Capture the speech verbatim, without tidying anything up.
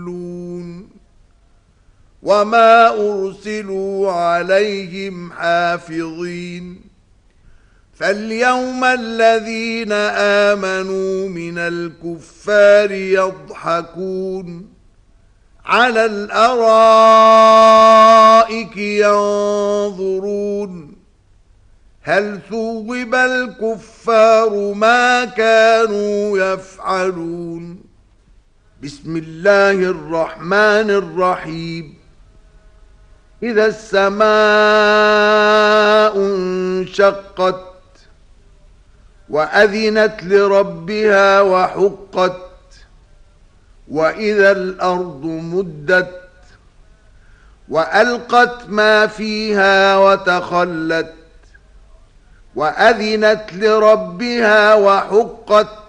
وما أرسلوا عليهم حافظين فاليوم الذين آمنوا من الكفار يضحكون على الأرائك ينظرون هل ثوب الكفار ما كانوا يفعلون بسم الله الرحمن الرحيم إذا السماء انشقت وأذنت لربها وحقت وإذا الأرض مدت وألقت ما فيها وتخلت وأذنت لربها وحقت